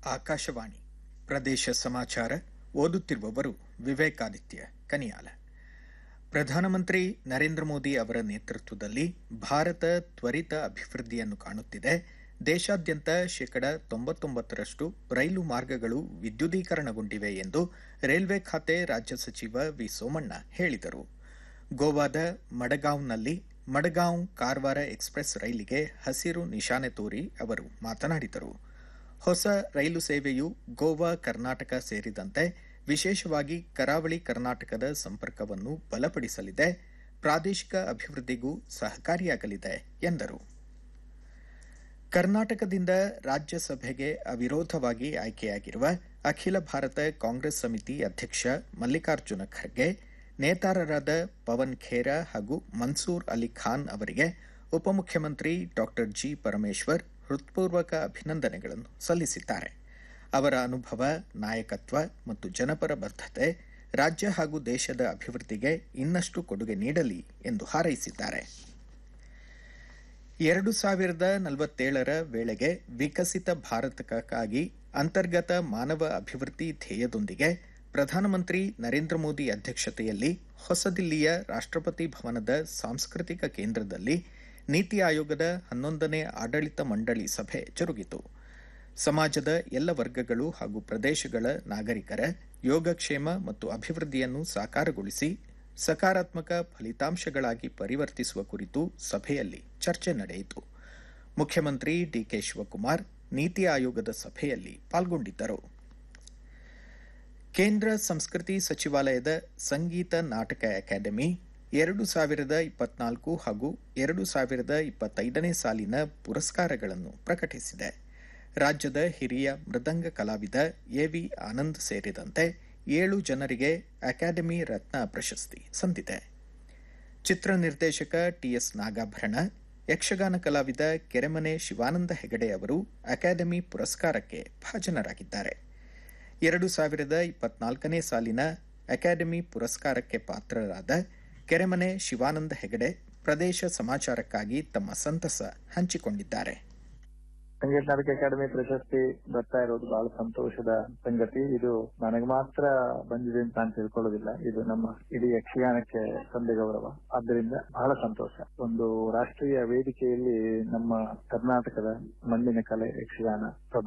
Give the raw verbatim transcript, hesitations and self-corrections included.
ಆಕಾಶವಾಣಿ ಪ್ರದೇಶ ಸಮಾಚಾರ ಓದುತ್ತಿರುವವರು ವಿವೇಕಾದಿತ್ಯ ಕನಿಯಾಲ. ಪ್ರಧಾನಮಂತ್ರಿ ನರೇಂದ್ರ ಮೋದಿ ಅವರ ನೇತೃತ್ವದಲ್ಲಿ ಭಾರತ ತ್ವರಿತ ಅಭಿವೃದ್ಧಿಯನ್ನು ಕಾಣುತ್ತಿದೆ. ದೇಶಾದ್ಯಂತ ಶೇಕಡ ತೊಂಬತ್ತೊಂಬತ್ತರಷ್ಟು ರೈಲು ಮಾರ್ಗಗಳು ವಿದ್ಯುದೀಕರಣಗೊಂಡಿವೆ ಎಂದು ರೈಲ್ವೆ ಖಾತೆ ರಾಜ್ಯ ಸಚಿವ ವಿ ಸೋಮಣ್ಣ ಹೇಳಿದರು. ಗೋವಾದ ಮಡಗಾಂವ್ನಲ್ಲಿ ಮಡಗಾಂವ್ ಕಾರವಾರ ಎಕ್ಸ್ಪ್ರೆಸ್ ರೈಲಿಗೆ ಹಸಿರು ನಿಶಾನೆ ತೋರಿ ಅವರು ಮಾತನಾಡಿದರು. ಹೊಸ ರೈಲು ಸೇವೆಯು ಗೋವಾ ಕರ್ನಾಟಕ ಸೇರಿದಂತೆ ವಿಶೇಷವಾಗಿ ಕರಾವಳಿ ಕರ್ನಾಟಕದ ಸಂಪರ್ಕವನ್ನು ಬಲಪಡಿಸಲಿದೆ, ಪ್ರಾದೇಶಿಕ ಅಭಿವೃದ್ಧಿಗೂ ಸಹಕಾರಿಯಾಗಲಿದೆ ಎಂದರು. ಕರ್ನಾಟಕದಿಂದ ರಾಜ್ಯಸಭೆಗೆ ಅವಿರೋಧವಾಗಿ ಆಯ್ಕೆಯಾಗಿರುವ ಅಖಿಲ ಭಾರತ ಕಾಂಗ್ರೆಸ್ ಸಮಿತಿ ಅಧ್ಯಕ್ಷ ಮಲ್ಲಿಕಾರ್ಜುನ ಖರ್ಗೆ, ನೇತಾರರಾದ ಪವನ್ ಖೇರಾ ಹಾಗೂ ಮನ್ಸೂರ್ ಅಲಿ ಖಾನ್ ಅವರಿಗೆ ಉಪಮುಖ್ಯಮಂತ್ರಿ ಡಾ ಜಿ ಪರಮೇಶ್ವರ್ ಹೃತ್ಪೂರ್ವಕ ಅಭಿನಂದನೆಗಳನ್ನು ಸಲ್ಲಿಸಿದ್ದಾರೆ. ಅವರ ಅನುಭವ, ನಾಯಕತ್ವ ಮತ್ತು ಜನಪರ ಬದ್ಧತೆ ರಾಜ್ಯ ಹಾಗೂ ದೇಶದ ಅಭಿವೃದ್ಧಿಗೆ ಇನ್ನಷ್ಟು ಕೊಡುಗೆ ನೀಡಲಿ ಎಂದು ಹಾರೈಸಿದ್ದಾರೆ. ಎರಡು ಸಾವಿರದ ನಲವತ್ತೇಳರ ವೇಳೆಗೆ ವಿಕಸಿತ ಭಾರತಕ್ಕಾಗಿ ಅಂತರ್ಗತ ಮಾನವ ಅಭಿವೃದ್ಧಿ ಧ್ಯೇಯದೊಂದಿಗೆ ಪ್ರಧಾನಮಂತ್ರಿ ನರೇಂದ್ರ ಮೋದಿ ಅಧ್ಯಕ್ಷತೆಯಲ್ಲಿ ಹೊಸದಿಲ್ಲಿಯ ರಾಷ್ಟ್ರಪತಿ ಭವನದ ಸಾಂಸ್ಕೃತಿಕ ಕೇಂದ್ರದಲ್ಲಿ ನೀತಿ ಆಯೋಗದ ಹನ್ನೊಂದನೇ ಆಡಳಿತ ಮಂಡಳಿ ಸಭೆ ಜರುಗಿತು. ಸಮಾಜದ ಎಲ್ಲ ವರ್ಗಗಳು ಹಾಗೂ ಪ್ರದೇಶಗಳ ನಾಗರಿಕರ ಯೋಗಕ್ಷೇಮ ಮತ್ತು ಅಭಿವೃದ್ಧಿಯನ್ನು ಸಾಕಾರಗೊಳಿಸಿ ಸಕಾರಾತ್ಮಕ ಫಲಿತಾಂಶಗಳಾಗಿ ಪರಿವರ್ತಿಸುವ ಕುರಿತು ಸಭೆಯಲ್ಲಿ ಚರ್ಚೆ ನಡೆಯಿತು. ಮುಖ್ಯಮಂತ್ರಿ ಡಿಕೆ ಶಿವಕುಮಾರ್ ನೀತಿ ಆಯೋಗದ ಸಭೆಯಲ್ಲಿ ಪಾಲ್ಗೊಂಡಿದ್ದರು. ಕೇಂದ್ರ ಸಂಸ್ಕೃತಿ ಸಚಿವಾಲಯದ ಸಂಗೀತ ನಾಟಕ ಅಕಾಡೆಮಿ ಎರಡು ಸಾವಿರದ ಇಪ್ಪತ್ನಾಲ್ಕು ಹಾಗೂ ಎರಡು ಸಾವಿರದ ಇಪ್ಪತ್ತೈದನೇ ಸಾಲಿನ ಪುರಸ್ಕಾರಗಳನ್ನು ಪ್ರಕಟಿಸಿದೆ. ರಾಜ್ಯದ ಹಿರಿಯ ಮೃದಂಗ ಕಲಾವಿದ ಎವಿ ಆನಂದ್ ಸೇರಿದಂತೆ ಏಳು ಜನರಿಗೆ ಅಕಾಡೆಮಿ ರತ್ನ ಪ್ರಶಸ್ತಿ ಸಂದಿದೆ. ಚಿತ್ರ ನಿರ್ದೇಶಕ ಟಿಎಸ್ ನಾಗಾಭರಣ, ಯಕ್ಷಗಾನ ಕಲಾವಿದ ಕೆರೆಮನೆ ಶಿವಾನಂದ ಹೆಗಡೆ ಅವರು ಅಕಾಡೆಮಿ ಪುರಸ್ಕಾರಕ್ಕೆ ಭಾಜನರಾಗಿದ್ದಾರೆ. ಎರಡು ಸಾವಿರದ ಇಪ್ಪತ್ನಾಲ್ಕನೇ ಸಾಲಿನ ಅಕಾಡೆಮಿ ಪುರಸ್ಕಾರಕ್ಕೆ ಪಾತ್ರರಾದ ಕೆರೆಮನೆ ಶಿವಾನಂದ ಹೆಗಡೆ ಪ್ರದೇಶ ಸಮಾಚಾರಕ್ಕಾಗಿ ತಮ್ಮ ಸಂತಸ ಹಂಚಿಕೊಂಡಿದ್ದಾರೆ. ಸಂಗೀತ ನಾಟಕ ಅಕಾಡೆಮಿ ಪ್ರಶಸ್ತಿ ಬರ್ತಾ ಇರೋದು ಬಹಳ ಸಂತೋಷದ ಸಂಗತಿ. ಇದು ನನಗೆ ಮಾತ್ರ ಬಂದಿದೆ ಅಂತ ನಾನು ತಿಳ್ಕೊಳ್ಳೋದಿಲ್ಲ. ಇದು ನಮ್ಮ ಇಡೀ ಯಕ್ಷಗಾನಕ್ಕೆ ಸಂದ ಗೌರವ. ಆದ್ದರಿಂದ ಬಹಳ ಸಂತೋಷ. ಒಂದು ರಾಷ್ಟ್ರೀಯ ವೇದಿಕೆಯಲ್ಲಿ ನಮ್ಮ ಕರ್ನಾಟಕದ ಮಣ್ಣಿನ ಕಲೆ ಯಕ್ಷಗಾನ